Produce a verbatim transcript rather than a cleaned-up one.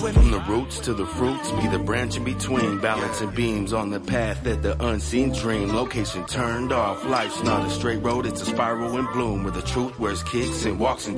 with From me. the roots to the fruits, be the branch in between. Balancing beams on the path that the unseen dream. Location turned off, life's not a straight road, it's a spiral in bloom. Where the truth wears kicks and walks into